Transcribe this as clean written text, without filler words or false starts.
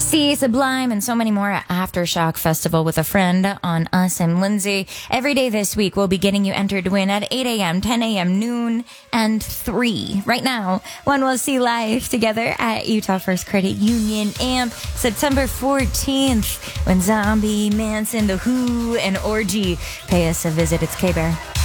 See Sublime and so many more at Aftershock Festival with a friend on Us and Lindsay. Every day this week, we'll be getting you entered to win at 8 a.m., 10 a.m., noon, and 3. Right now, one will see live together at Utah First Credit Union AMP September 14th when Zombie, Manson, The Who, and Orgy pay us a visit. It's K-Bear.